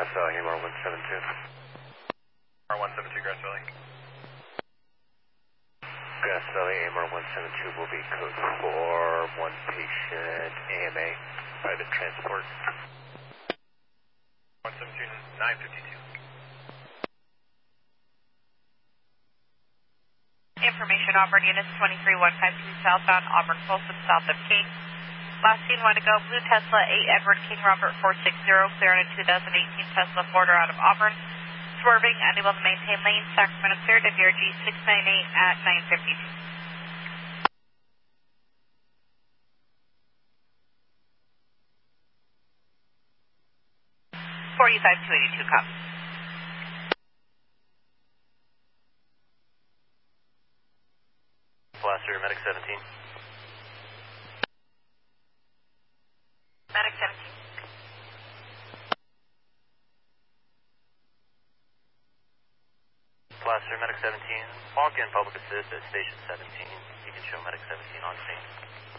Grass Valley, AMR 172. R172, Grass Valley. Grass Valley, AMR 172 will be code for one patient, AMA, private transport. 172, 952. Information, Auburn units 23152 southbound Auburn Folsom south of King. Last seen one to go, blue Tesla 8 Edward King Robert 460, clearing a 2018 Tesla Forder out of Auburn. Swerving, unable to maintain lane, Sacramento cleared to VRG 698 at 952. 45282, copy. Blaster, Medic 17. Medic 17. Blaster, Medic 17. Walk in public assist at station 17. You can show Medic 17 on scene.